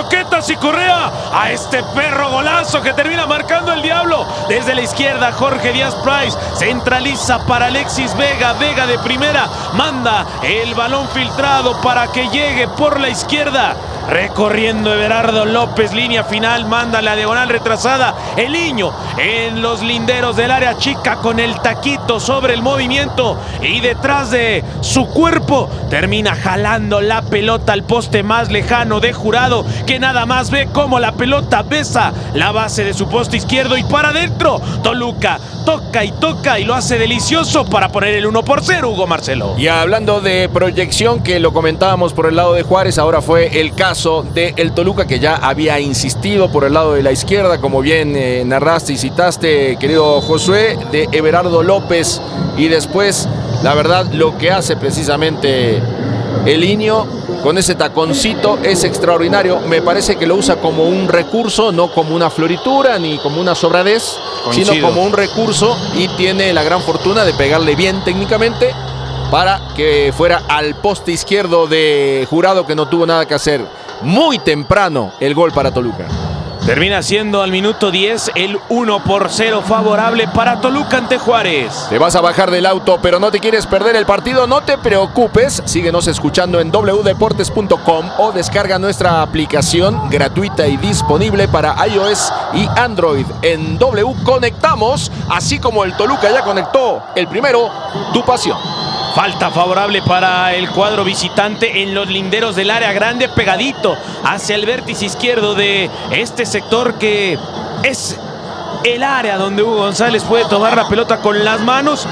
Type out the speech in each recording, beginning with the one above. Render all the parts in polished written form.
Croquetas y Correa a este perro golazo que termina marcando el Diablo. Desde la izquierda, Jorge Díaz Price centraliza para Alexis Vega. Vega de primera manda el balón filtrado para que llegue por la izquierda. Recorriendo Everardo López, línea final, manda la diagonal retrasada. El niño en los linderos del área chica con el taquito sobre el movimiento y detrás de su cuerpo termina jalando la pelota al poste más lejano de Jurado, que nada más ve cómo la pelota besa la base de su poste izquierdo y para adentro. Toluca toca y lo hace delicioso para poner el 1-0, Hugo Marcelo. Y hablando de proyección, que lo comentábamos por el lado de Juárez, ahora fue el caso de el Toluca, que ya había insistido por el lado de la izquierda, como bien narraste y citaste, querido Josué, de Everardo López, y después, la verdad, lo que hace precisamente el niño con ese taconcito es extraordinario. Me parece que lo usa como un recurso, no como una floritura ni como una sobradez, sino como un recurso, y tiene la gran fortuna de pegarle bien técnicamente para que fuera al poste izquierdo de Jurado, que no tuvo nada que hacer. Muy temprano el gol para Toluca. Termina siendo al minuto 10 el 1-0 favorable para Toluca ante Juárez. Te vas a bajar del auto, pero no te quieres perder el partido. No te preocupes, síguenos escuchando en wdeportes.com o descarga nuestra aplicación gratuita y disponible para iOS y Android. En W conectamos, así como el Toluca ya conectó el primero, tu pasión. Falta favorable para el cuadro visitante en los linderos del área grande, pegadito hacia el vértice izquierdo de este sector, que es el área donde Hugo González puede tomar la pelota con las manos.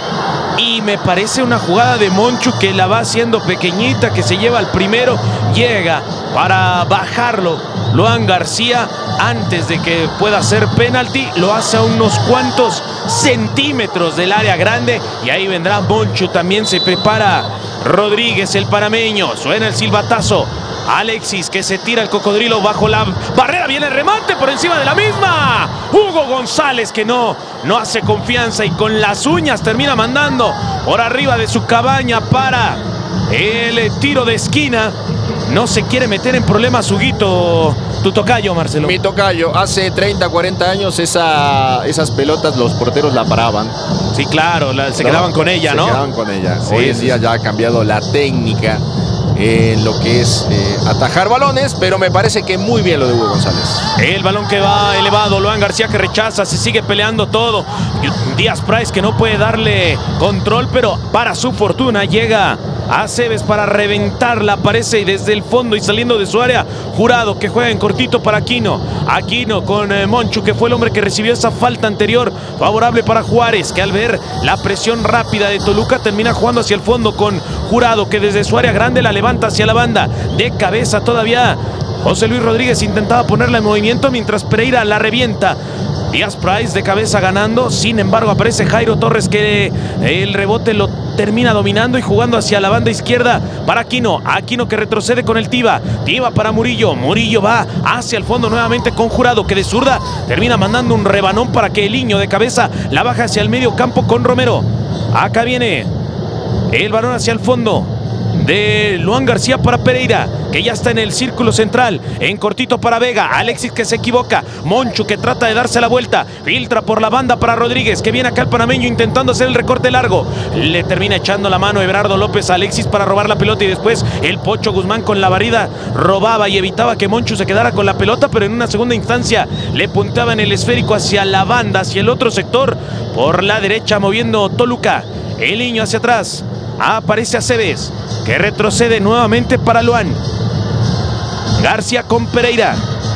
Y me parece una jugada de Monchu que la va haciendo pequeñita, que se lleva al primero, llega para bajarlo Luan García antes de que pueda hacer penalti, lo hace a unos cuantos centímetros del área grande y ahí vendrá Monchu. También se prepara Rodríguez, el panameño, suena el silbatazo. Alexis, que se tira el cocodrilo bajo la barrera, viene el remate por encima de la misma. Hugo González, que no hace confianza y con las uñas termina mandando por arriba de su cabaña para el tiro de esquina. No se quiere meter en problemas, Huguito, tu tocayo, Marcelo. Mi tocayo, hace 30, 40 años esas pelotas los porteros la paraban. Sí, claro, se quedaban con ella, ¿no? Se quedaban con ella. Sí, hoy en día ya ha cambiado la técnica en lo que es atajar balones, pero me parece que muy bien lo de Hugo González. El balón que va elevado, Luan García que rechaza, se sigue peleando todo. Díaz Price que no puede darle control, pero para su fortuna llega Aceves para reventarla, aparece y desde el fondo y saliendo de su área, Jurado, que juega en cortito para Aquino. Aquino con Monchu, que fue el hombre que recibió esa falta anterior, favorable para Juárez, que al ver la presión rápida de Toluca termina jugando hacia el fondo con Jurado, que desde su área grande la levanta hacia la banda, de cabeza todavía. José Luis Rodríguez intentaba ponerla en movimiento mientras Pereira la revienta. Díaz Price de cabeza ganando, sin embargo aparece Jairo Torres, que el rebote lo termina dominando y jugando hacia la banda izquierda para Aquino. Aquino que retrocede con el Tiva para Murillo. Murillo va hacia el fondo nuevamente con Jurado, que de zurda termina mandando un rebanón para que el niño de cabeza la baja hacia el medio campo con Romero. Acá viene el balón hacia el fondo de Luan García para Pereira, que ya está en el círculo central, en cortito para Vega. Alexis que se equivoca, Monchu que trata de darse la vuelta, filtra por la banda para Rodríguez, que viene acá el panameño intentando hacer el recorte largo, le termina echando la mano Everardo López a Alexis para robar la pelota, y después el Pocho Guzmán con la barrida robaba y evitaba que Monchu se quedara con la pelota, pero en una segunda instancia le punteaba en el esférico hacia la banda, hacia el otro sector, por la derecha moviendo Toluca. El niño hacia atrás, aparece Aceves, que retrocede nuevamente para Luan García con Pereira,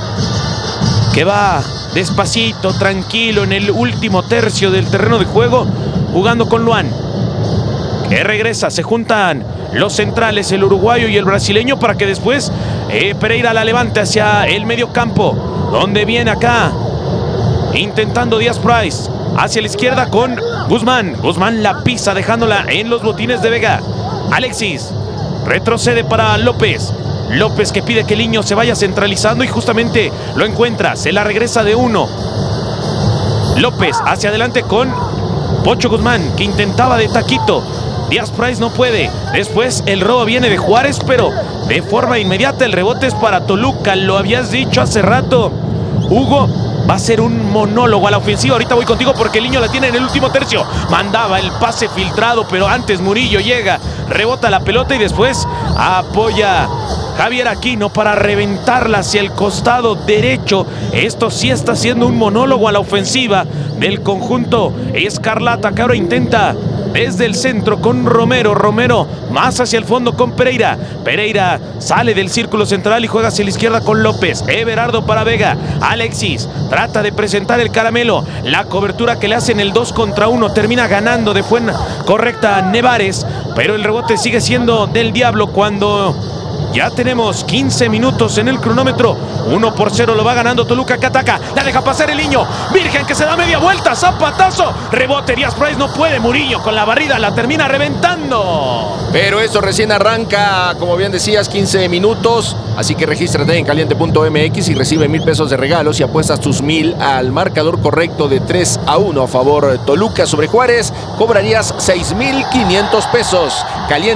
que va despacito, tranquilo en el último tercio del terreno de juego, jugando con Luan, que regresa. Se juntan los centrales, el uruguayo y el brasileño, para que después Pereira la levante hacia el medio campo, donde viene acá intentando Díaz Price hacia la izquierda con Guzmán. Guzmán la pisa dejándola en los botines de Vega. Alexis retrocede para López. López que pide que el niño se vaya centralizando y justamente lo encuentra. Se la regresa de uno. López hacia adelante con Pocho Guzmán, que intentaba de taquito Díaz Price no puede. Después el robo viene de Juárez, pero de forma inmediata el rebote es para Toluca. Lo habías dicho hace rato, Hugo. Va a ser un monólogo a la ofensiva. Ahorita voy contigo porque el niño la tiene en el último tercio. Mandaba el pase filtrado, pero antes Murillo llega, rebota la pelota y después apoya Javier Aquino para reventarla hacia el costado derecho. Esto sí está siendo un monólogo a la ofensiva del conjunto escarlata, que ahora intenta desde el centro con Romero. Romero más hacia el fondo con Pereira. Pereira sale del círculo central y juega hacia la izquierda con López. Everardo para Vega. Alexis trata de presentar el caramelo. La cobertura que le hacen el 2 contra 1 termina ganando de forma correcta Nevares, pero el rebote sigue siendo del Diablo cuando ya tenemos 15 minutos en el cronómetro. 1-0 lo va ganando Toluca, que ataca. La deja pasar el niño. Virgen, que se da media vuelta. Zapatazo. Rebote. Díaz Price no puede. Murillo con la barrida la termina reventando. Pero esto recién arranca, como bien decías, 15 minutos. Así que regístrate en caliente.mx y recibe 1,000 pesos de regalos y apuestas tus 1,000 al marcador correcto de 3-1 a favor Toluca sobre Juárez. Cobrarías 6,500 pesos.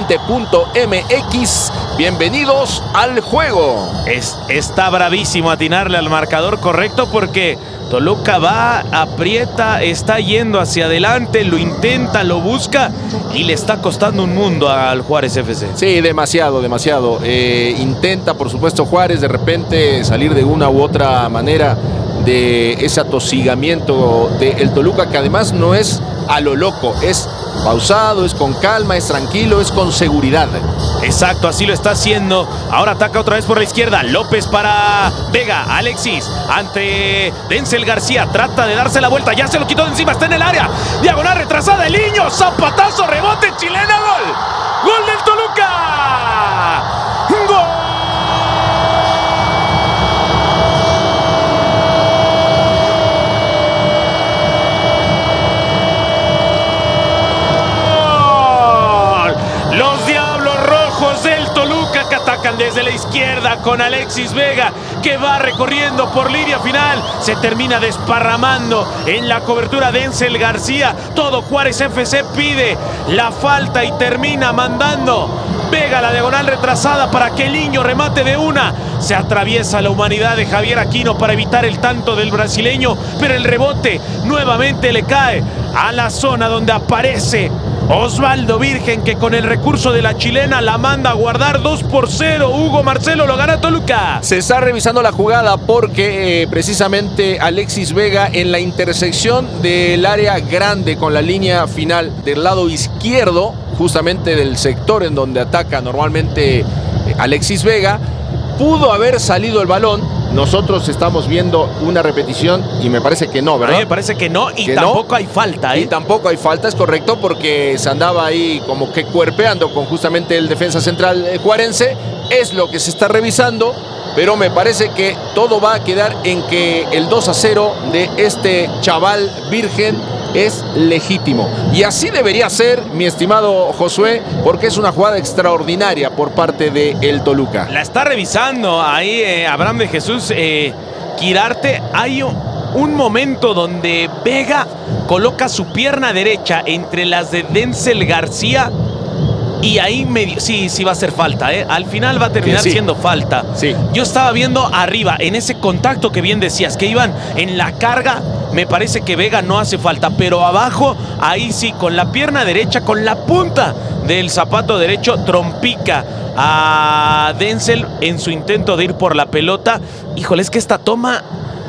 Caliente.mx. Bienvenidos al juego. Está bravísimo atinarle al marcador correcto porque Toluca va, aprieta, está yendo hacia adelante, lo intenta, lo busca y le está costando un mundo al Juárez FC. Sí, demasiado. Intenta, por supuesto, Juárez de repente salir de una u otra manera de ese atosigamiento del Toluca, que además no es a lo loco, es pausado, es con calma, es tranquilo, es con seguridad. Exacto, así lo está haciendo. Ahora ataca otra vez por la izquierda. López para Vega. Alexis ante Denzel García. Trata de darse la vuelta. Ya se lo quitó de encima. Está en el área. Diagonal retrasada. El niño. Zapatazo. Rebote. Chilena. Gol. Gol del Toluca. Gol. Del Toluca, que atacan desde la izquierda con Alexis Vega, que va recorriendo por línea final, se termina desparramando en la cobertura Denzel García. Todo Juárez FC pide la falta y termina mandando Vega la diagonal retrasada para que el niño remate de una. Se atraviesa la humanidad de Javier Aquino para evitar el tanto del brasileño, pero el rebote nuevamente le cae a la zona donde aparece Osvaldo Virgen, que con el recurso de la chilena la manda a guardar. 2-0. Hugo Marcelo, lo gana Toluca. Se está revisando la jugada porque precisamente Alexis Vega, en la intersección del área grande con la línea final del lado izquierdo, justamente del sector en donde ataca normalmente Alexis Vega, pudo haber salido el balón. Nosotros estamos viendo una repetición y me parece que no, ¿verdad? A mí me parece que no, y que tampoco hay falta, ¿eh? Y tampoco hay falta, es correcto, porque se andaba ahí como que cuerpeando con justamente el defensa central juarense. Es lo que se está revisando, pero me parece que todo va a quedar en que el 2-0 de este chaval Virgen es legítimo. Y así debería ser, mi estimado Josué, porque es una jugada extraordinaria por parte de el Toluca. La está revisando ahí Abraham de Jesús Quirarte. Hay un momento donde Vega coloca su pierna derecha entre las de Denzel García y ahí medio, sí va a ser falta, ¿eh? Al final va a terminar siendo falta. Sí. Yo estaba viendo arriba, en ese contacto que bien decías, que iban en la carga, me parece que Vega no hace falta, pero abajo, ahí sí, con la pierna derecha, con la punta del zapato derecho, trompica a Denzel en su intento de ir por la pelota. Híjole, es que esta toma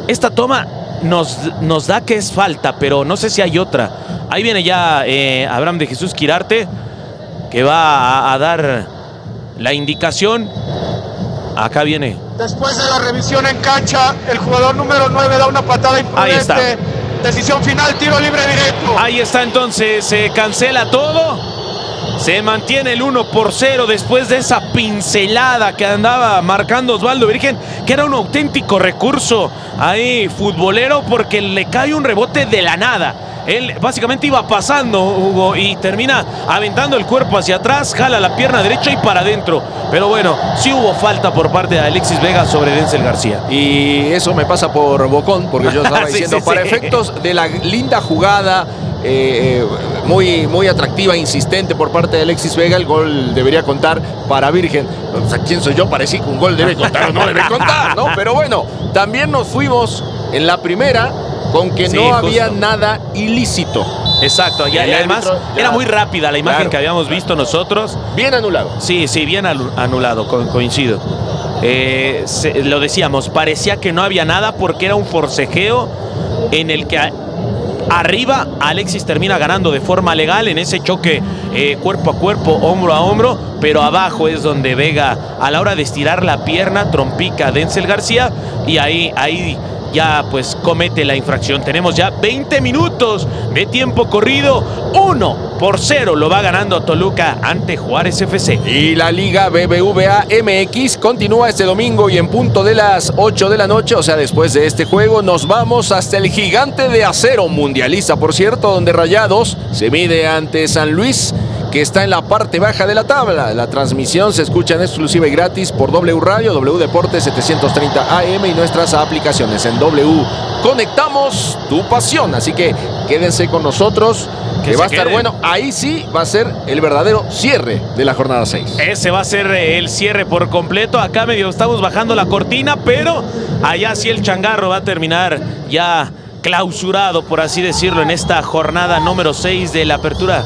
nos da que es falta, pero no sé si hay otra. Ahí viene ya Abraham de Jesús Quirarte, que va a dar la indicación. Acá viene. Después de la revisión en cancha, el jugador número 9 da una patada imprudente. Ahí está. Decisión final, tiro libre directo. Ahí está, entonces se cancela todo. Se mantiene el 1-0 después de esa pincelada que andaba marcando Osvaldo Virgen, que era un auténtico recurso ahí futbolero, porque le cae un rebote de la nada. Él básicamente iba pasando, Hugo, y termina aventando el cuerpo hacia atrás, jala la pierna derecha y para adentro. Pero bueno, sí hubo falta por parte de Alexis Vega sobre Denzel García. Y eso me pasa por bocón, porque yo estaba diciendo, para efectos de la linda jugada, muy atractiva, insistente por parte de Alexis Vega. El gol debería contar para Virgen. O sea, ¿quién soy yo para decir que un gol debe contar o no debe contar, ¿no? Pero bueno, también nos fuimos en la primera con que no había nada ilícito. Exacto, y además era muy rápida la imagen que habíamos visto nosotros. Bien anulado. Sí, bien anulado, coincido. Lo decíamos, parecía que no había nada porque era un forcejeo en el que arriba Alexis termina ganando de forma legal en ese choque cuerpo a cuerpo, hombro a hombro, pero abajo es donde Vega, a la hora de estirar la pierna, trompica a Denzel García y ahí ya pues comete la infracción. Tenemos ya 20 minutos de tiempo corrido. 1-0 lo va ganando Toluca ante Juárez FC. Y la Liga BBVA MX continúa este domingo y en punto de las 8 de la noche, o sea, después de este juego, nos vamos hasta el Gigante de Acero, mundialista por cierto, donde Rayados se mide ante San Luis, que está en la parte baja de la tabla. La transmisión se escucha en exclusiva y gratis por W Radio, W Deportes 730 AM y nuestras aplicaciones. En W conectamos tu pasión, así que quédense con nosotros, que va a estar bueno. Ahí sí va a ser el verdadero cierre de la jornada 6. Ese va a ser el cierre por completo. Acá medio estamos bajando la cortina, pero allá sí el changarro va a terminar ya clausurado, por así decirlo, en esta jornada número 6 de la Apertura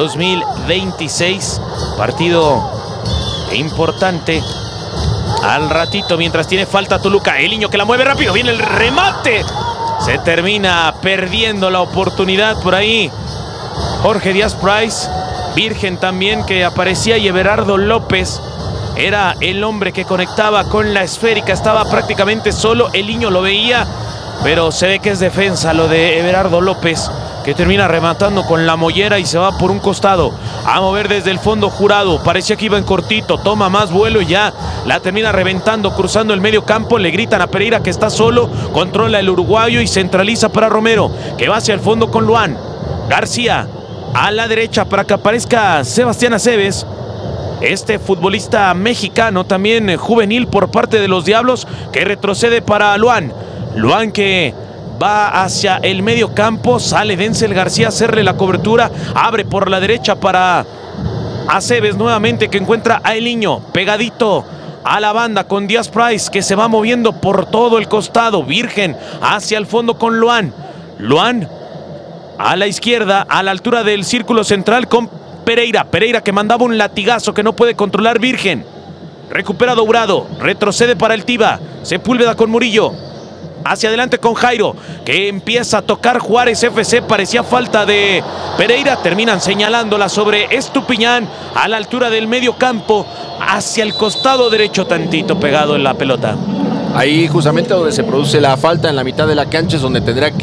2026. Partido importante. Al ratito, mientras tiene falta Toluca, el niño que la mueve rápido, viene el remate. Se termina perdiendo la oportunidad por ahí Jorge Díaz Price. Virgen también que aparecía, y Everardo López era el hombre que conectaba con la esférica. Estaba prácticamente solo, el niño lo veía, pero se ve que es defensa lo de Everardo López, que termina rematando con la mollera y se va por un costado a mover desde el fondo Jurado. Parecía que iba en cortito, toma más vuelo y ya la termina reventando, cruzando el medio campo. Le gritan a Pereira que está solo, controla el uruguayo y centraliza para Romero, que va hacia el fondo con Luan. García a la derecha para que aparezca Sebastián Aceves, este futbolista mexicano también juvenil por parte de los Diablos, que retrocede para Luan. Luan que va hacia el medio campo, sale Denzel García a hacerle la cobertura, abre por la derecha para Aceves nuevamente, que encuentra a El Niño pegadito a la banda con Díaz Price, que se va moviendo por todo el costado. Virgen hacia el fondo con Luan. Luan a la izquierda, a la altura del círculo central con Pereira. Pereira que mandaba un latigazo que no puede controlar Virgen. Recupera Dourado, retrocede para el Tiba. Sepúlveda con Murillo. Hacia adelante con Jairo, que empieza a tocar Juárez FC. Parecía falta de Pereira. Terminan señalándola sobre Estupiñán a la altura del medio campo, hacia el costado derecho, tantito pegado en la pelota. Ahí justamente donde se produce la falta, en la mitad de la cancha, es donde tendrá que